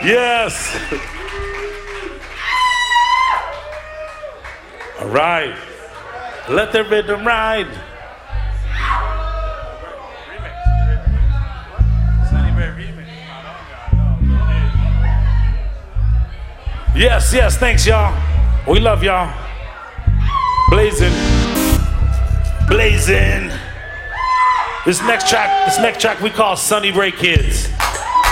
Yes. All right. Let the rhythm ride. Yes, yes, thanks y'all. We love y'all. Blazing. Blazing. This next track we call Sunny Ray Kids.